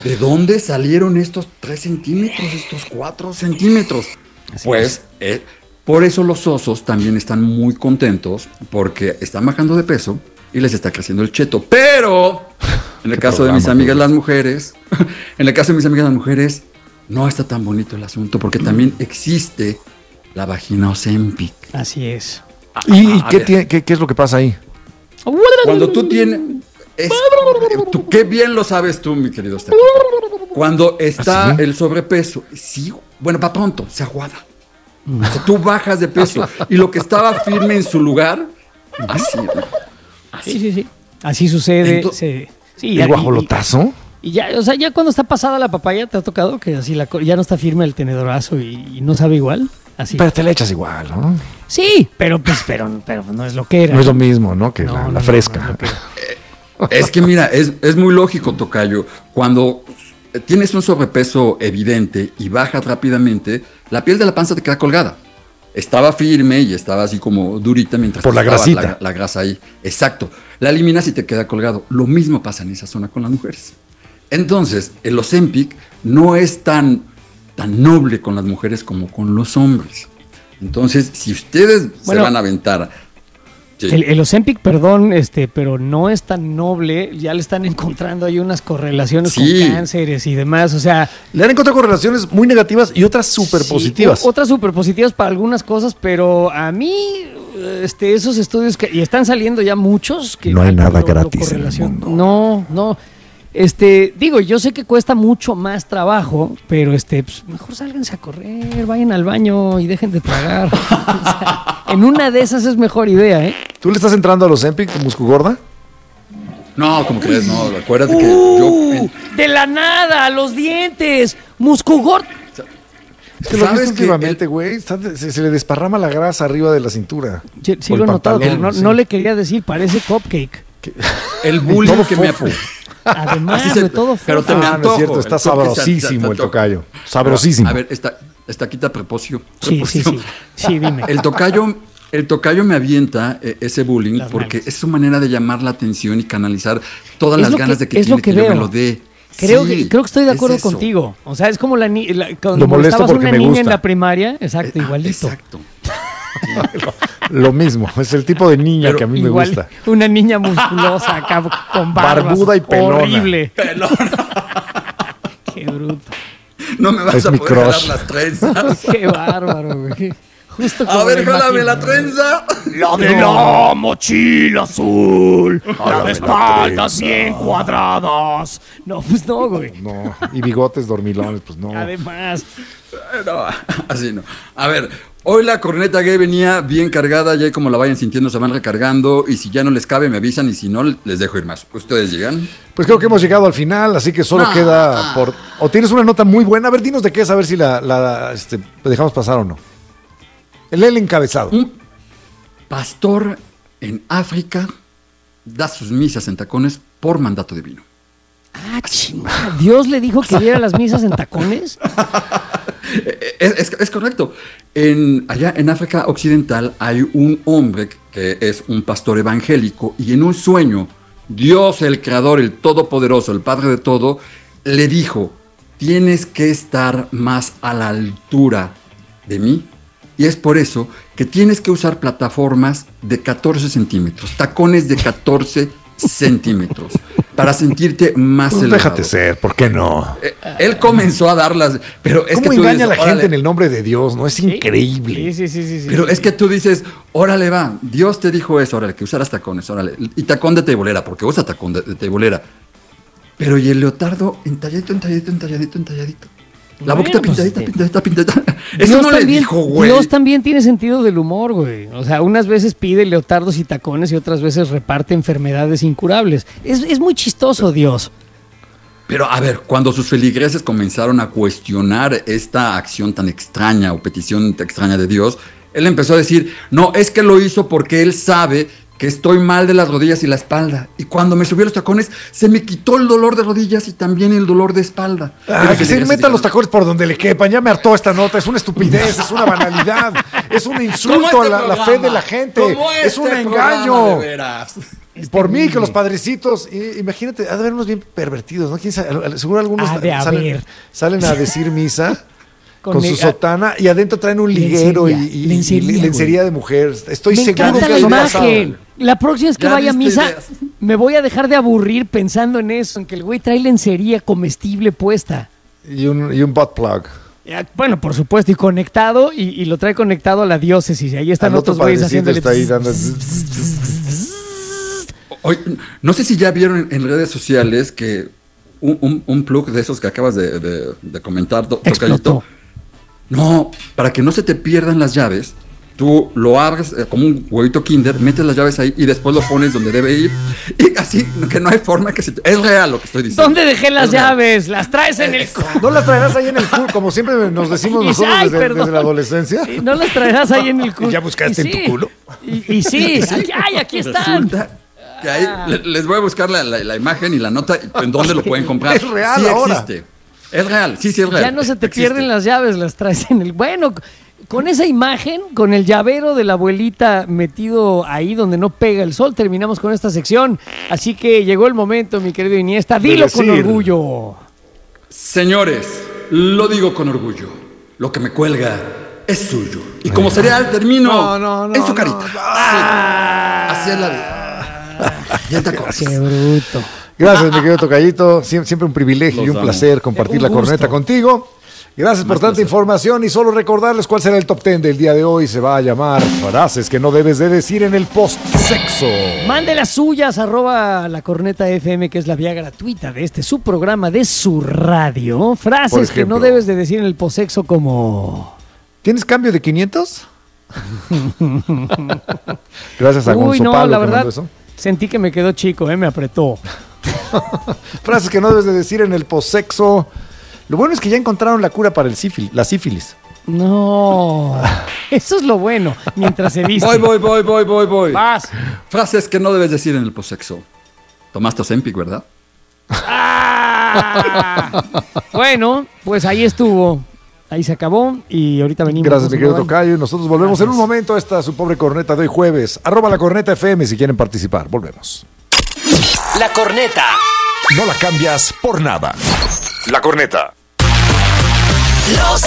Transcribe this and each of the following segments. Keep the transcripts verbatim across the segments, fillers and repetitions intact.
¿de dónde salieron estos tres centímetros, estos cuatro centímetros? Así pues, eh, por eso los osos también están muy contentos porque están bajando de peso y les está creciendo el cheto. Pero, en el caso de mis amigas las mujeres, en el caso de mis amigas las mujeres, no está tan bonito el asunto porque también existe la vagina Ozempic. Así es. ¿Y ah, qué, tiene, qué, qué es lo que pasa ahí? Cuando tú tienes... Es, tú, qué bien lo sabes tú, mi querido Steph. Cuando está ¿Ah, sí? el sobrepeso, sí, bueno, va pronto, se aguada. O sea, tú bajas de peso y lo que estaba firme en su lugar, así. así. Sí, sí, sí. Así sucede. Entonces, se, sí, ¿El guajolotazo? Y, y ya, o sea, ya cuando está pasada la papaya, ¿te ha tocado que así la, ya no está firme el tenedorazo y, y no sabe igual? Así. Pero te le echas igual, ¿no? Sí, pero pues, pero, pero no es lo que era. No es lo mismo, ¿no? Que no, la, no, la no, fresca. No, no es, es que mira, es, es muy lógico, tocayo. Cuando tienes un sobrepeso evidente y bajas rápidamente, la piel de la panza te queda colgada. Estaba firme y estaba así como durita mientras por la grasita. La, la grasa ahí. Exacto. La eliminas y te queda colgado. Lo mismo pasa en esa zona con las mujeres. Entonces, el Ozempic no es tan, tan noble con las mujeres como con los hombres. Entonces, si ustedes bueno, se van a aventar... Sí. El, el Ozempic, perdón, este, pero no es tan noble, ya le están encontrando ahí unas correlaciones sí. con cánceres y demás, o sea... Le han encontrado correlaciones muy negativas y otras súper positivas. Sí, otras súper positivas para algunas cosas, pero a mí, este, esos estudios que... Y están saliendo ya muchos... que no hay nada lo, gratis lo en el mundo. No, no... Este, digo, yo sé que cuesta mucho más trabajo, pero este, pues, mejor sálganse a correr, vayan al baño y dejen de tragar. O sea, en una de esas es mejor idea, ¿eh? ¿Tú le estás entrando a los Ozempic, Muscu Gorda? No, como crees, no, acuérdate uh, que yo... ¡De la nada! ¡Los dientes! ¡Muscu Gorda! Es que lo viste últimamente, güey, el... se, se le desparrama la grasa arriba de la cintura. Sí, sí lo he notado, pero no, sí. no le quería decir, parece cupcake. ¿Qué? El bullying que me ha... Además se, de todo fue. Pero te me ah, no es cierto, está sabrosísimo el tocayo. Sabrosísimo. A ver, esta, esta quita prepocio. Sí, sí, sí. Sí, dime. El tocayo, el tocayo me avienta eh, ese bullying las porque manos. Es su manera de llamar la atención y canalizar todas es las ganas que, de que es tiene lo que, que veo. yo me lo dé. Creo, sí, que, creo que estoy de acuerdo es contigo. O sea, es como la, ni la cuando estabas una niña gusta. En la primaria. Exacto, eh, igualito. Exacto. Lo mismo, es el tipo de niña pero que a mí igual, me gusta. Una niña musculosa acá con barbas, barbuda y pelona. Horrible. Pelona. Qué bruto. No me vas es a mi poder crush. jalar las trenzas. Qué bárbaro, güey. Justo a ver, jálame la trenza. La de no. La mochila azul. La de espaldas bien cuadradas. No, pues no, güey. No, y bigotes dormilones, pues no. Además. No, así no. A ver, hoy la corneta gay venía bien cargada, ya como la vayan sintiendo se van recargando y si ya no les cabe me avisan y si no les dejo ir más. ¿Ustedes llegan? Pues creo que hemos llegado al final, así que solo no. queda por... O tienes una nota muy buena, a ver, dinos de qué es, a ver si la, la este, dejamos pasar o no. El, el encabezado. Un pastor en África da sus misas en tacones por mandato divino. Ah, chingada. ¿Dios le dijo que diera las misas en tacones? Es, es, es correcto. En, allá en África Occidental hay un hombre que es un pastor evangélico y en un sueño, Dios, el creador, el todopoderoso, el padre de todo, le dijo, tienes que estar más a la altura de mí. Y es por eso que tienes que usar plataformas de catorce centímetros, tacones de catorce centímetros, para sentirte más pues elevado. Déjate ser, ¿por qué no? Eh, él comenzó a darlas, pero es ¿Cómo que tú engaña dices, a la gente en el nombre de Dios? No es increíble. Sí, sí, sí, sí, pero sí. es que tú dices, órale va, Dios te dijo eso, órale, que usaras tacones, órale, y tacón de teibolera, porque usa tacón de, de teibolera. Pero y el leotardo entalladito, entalladito, entalladito, entalladito. La bueno, boquita pintadita, pues, pintadita, pintadita. Dios Eso no también, le dijo, güey. Dios también tiene sentido del humor, güey. O sea, unas veces pide leotardos y tacones y otras veces reparte enfermedades incurables. Es, es muy chistoso, Dios. Pero a ver, cuando sus feligreses comenzaron a cuestionar esta acción tan extraña o petición tan extraña de Dios, él empezó a decir, no, es que lo hizo porque él sabe que estoy mal de las rodillas y la espalda. Y cuando me subió los tacones, se me quitó el dolor de rodillas y también el dolor de espalda. Ah, que se metan los tacones por donde le quepan. Ya me hartó esta nota. Es una estupidez, es una banalidad. Es un insulto este a la, la fe de la gente. Es este un engaño. Por mí, que los padrecitos, i- imagínate, ha de haber unos bien pervertidos, ¿no? ¿Quién sabe? Seguro algunos Ha de salen, haber. salen a decir misa con, Con su ne- sotana y adentro traen un liguero y, lencería, y- y lencería, güey. lencería de mujer. Estoy Me seguro encanta que la eso imagen. pasaba. La próxima vez que Ya vaya a diste misa, ideas. me voy a dejar de aburrir pensando en eso, en que el güey trae lencería comestible puesta. Y un, y un butt plug. Ya, bueno, por supuesto, y conectado, y, y lo trae conectado a la diócesis. Y ahí están Al otro otros güeyes padrecito haciéndole. está ahí dando... Oye, no sé si ya vieron en, en redes sociales que un, un- un plug de esos que acabas de, de- de comentar, to- Explotó. Tocayito. No, para que no se te pierdan las llaves, tú lo abres eh, como un huevito Kinder, metes las llaves ahí y después lo pones donde debe ir. Y así, que no hay forma que se te... Es real lo que estoy diciendo. ¿Dónde dejé las Es real. llaves? Las traes en el. ¿No las traerás ahí en el culo? Como siempre nos decimos Y- nosotros ay, desde, perdón. desde la adolescencia. Y no las traerás ahí en el culo. ¿Y ya buscaste Y en tu sí. culo? Y, y sí, aquí, ay, aquí están. Resulta que ahí le- les voy a buscar la, la- la imagen y la nota y en dónde lo pueden comprar. Es real Sí ahora. existe. Es real, sí, sí es real. Ya no se te Existe. pierden las llaves, las traes en el. Bueno, con esa imagen, con el llavero de la abuelita metido ahí donde no pega el sol, terminamos con esta sección. Así que llegó el momento, mi querido Iniesta. Dilo con decir. orgullo. Señores, lo digo con orgullo. Lo que me cuelga es suyo. Y como cereal termino No, no, no, en su no. carita. Ah. Sí. Así es la vida. Ya te acuerdas. Qué bruto. Gracias, mi querido Tocayito. Siem- Siempre un privilegio Los y un amo. placer compartir Un la gusto. corneta contigo. Gracias por Más tanta placer. información y solo recordarles cuál será el top ten del día de hoy. Se va a llamar frases que no debes de decir en el post-sexo. Mande las suyas, arroba la corneta F M, que es la vía gratuita de este su programa de su radio. Por Frases que ejemplo. no debes de decir en el posexo como... ¿Tienes cambio de quinientos? Gracias a Uy, Gonzo no, Palo la que verdad, mandó eso. sentí que me quedó chico, eh, me apretó. Frases que no debes de decir en el post-sexo. Lo bueno es que ya encontraron la cura para el sífilis, la sífilis. No, eso es lo bueno, mientras se viste. Voy, voy, voy, voy, voy, voy. Vas. Frases que no debes decir en el posexo. Tomaste Ozempic, ¿verdad? ¡Ah! Bueno, pues ahí estuvo. Ahí se acabó y ahorita venimos. Gracias, mi querido ¿Cómo van? Tocayo. Y nosotros volvemos Gracias. en un momento a esta su pobre corneta de hoy jueves. Arroba la corneta F M si quieren participar. Volvemos. La corneta. No la cambias por nada. La corneta. Los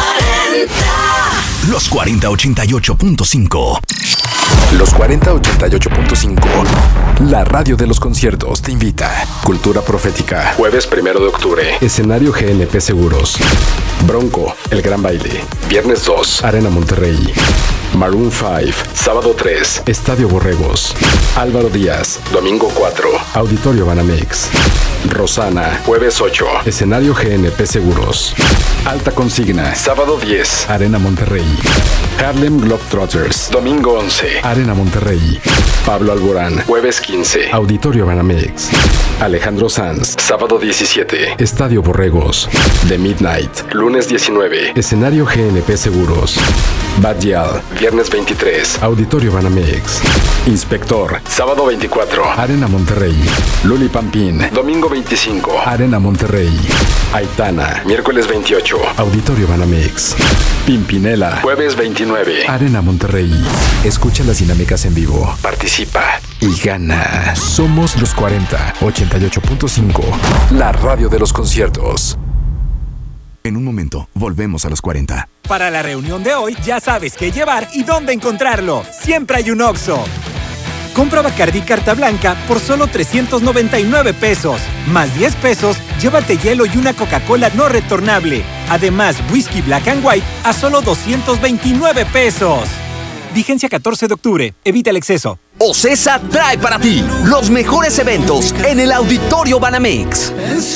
cuarenta. Los cuarenta ochenta y ocho punto cinco. Los cuarenta ochenta y ocho punto cinco. La radio de los conciertos te invita. Cultura profética. Jueves primero de octubre. Escenario G N P Seguros. Bronco, El Gran Baile. Viernes dos, Arena Monterrey. Maroon cinco, sábado tres, Estadio Borregos. Álvaro Díaz, domingo cuatro, Auditorio Banamex. Rosana, jueves ocho, escenario G N P Seguros. Alta Consigna, sábado diez, Arena Monterrey. Harlem Globetrotters, domingo once, Arena Monterrey. Pablo Alborán, jueves quince, Auditorio Banamex. Alejandro Sanz, sábado diecisiete, Estadio Borregos. The Midnight, lunes diecinueve, escenario G N P Seguros. Bad Gyal, viernes veintitrés, Auditorio Banamex. Inspector, sábado veinticuatro, Arena Monterrey. Luli Pampín, domingo veinticinco, Arena Monterrey. Aitana, miércoles veintiocho, Auditorio Banamex. Pimpinela, jueves veintinueve, Arena Monterrey. Escucha las dinámicas en vivo, participa y gana. Somos los cuarenta ochenta y ocho punto cinco, la radio de los conciertos. En un momento, volvemos a los cuarenta. Para la reunión de hoy, ya sabes qué llevar y dónde encontrarlo. Siempre hay un Oxxo. Compra Bacardí Carta Blanca por solo trescientos noventa y nueve pesos. Más diez pesos, llévate hielo y una Coca-Cola no retornable. Además, Whisky Black and White a solo doscientos veintinueve pesos. Vigencia catorce de octubre. Evita el exceso. Ocesa trae para ti los mejores eventos en el Auditorio Banamex.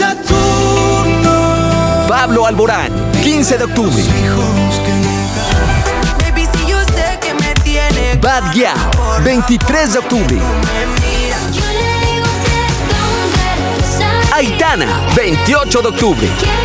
Pablo Alborán, quince de octubre. Bad Gyal, veintitrés de octubre. Aitana, veintiocho de octubre.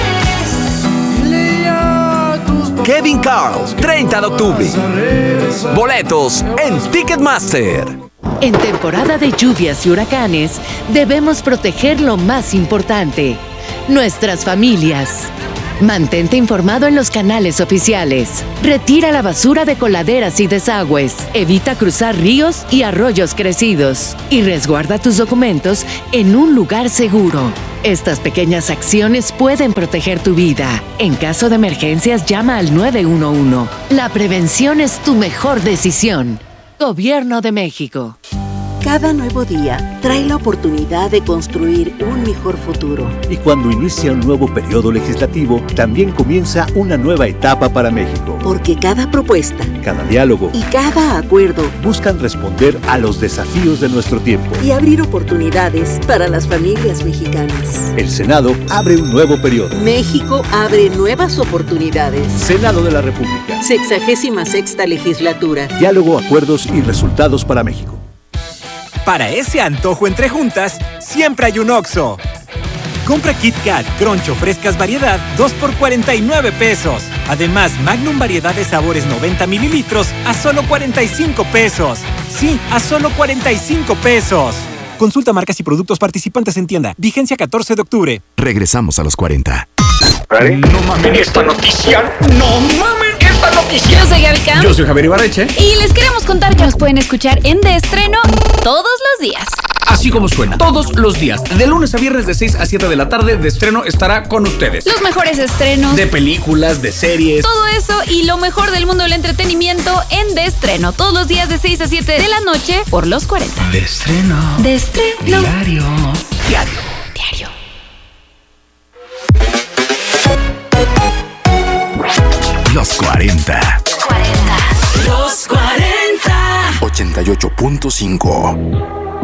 Kevin Carl, treinta de octubre. Boletos en Ticketmaster. En temporada de lluvias y huracanes, debemos proteger lo más importante, nuestras familias. Mantente informado en los canales oficiales. Retira la basura de coladeras y desagües. Evita cruzar ríos y arroyos crecidos. Y resguarda tus documentos en un lugar seguro. Estas pequeñas acciones pueden proteger tu vida. En caso de emergencias, llama al nueve uno uno. La prevención es tu mejor decisión. Gobierno de México. Cada nuevo día trae la oportunidad de construir un mejor futuro. Y cuando inicia un nuevo periodo legislativo, también comienza una nueva etapa para México. Porque cada propuesta, cada diálogo y cada acuerdo buscan responder a los desafíos de nuestro tiempo y abrir oportunidades para las familias mexicanas. El Senado abre un nuevo periodo. México abre nuevas oportunidades. Senado de la República. Sexagésima sexta legislatura. Diálogo, acuerdos y resultados para México. Para ese antojo entre juntas, siempre hay un Oxxo. Compra Kit Kat, Crunch o frescas variedad, dos por cuarenta y nueve pesos. Además, Magnum variedad de sabores noventa mililitros a solo cuarenta y cinco pesos. Sí, a solo cuarenta y cinco pesos. Consulta marcas y productos participantes en tienda. Vigencia catorce de octubre. Regresamos a los cuarenta. No mamen esta noticia. No mamen esta noticia. Yo soy Gaby Cam. Yo soy Javier Ibarreche. Y les queremos contar que nos pueden escuchar en De Estreno todos los días. Así como suena, todos los días. De lunes a viernes de seis a siete de la tarde, De Estreno estará con ustedes. Los mejores estrenos. De películas, de series. Todo eso y lo mejor del mundo del entretenimiento en De Estreno. Todos los días de seis a siete de la noche por los cuarenta. De Estreno. De Estreno. Diario. Diario. Diario. Los cuarenta. Los cuarenta. ochenta y ocho punto cinco.